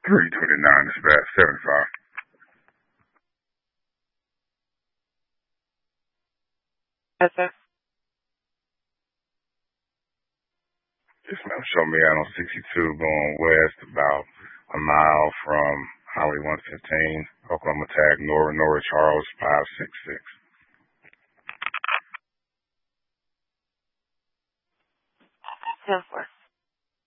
329 is bad, 75. Yes, sir. Yes, ma'am. Show me out on 62 going west about a mile from Highway 115, Oklahoma tag, Nora Charles 566. 10-4.